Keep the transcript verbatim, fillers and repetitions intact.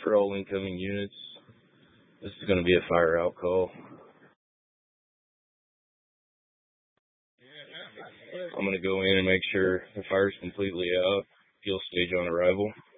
for all incoming units. This is going to be a fire out call. I'm going to go in and make sure the fire's completely out. Fuel stage on arrival.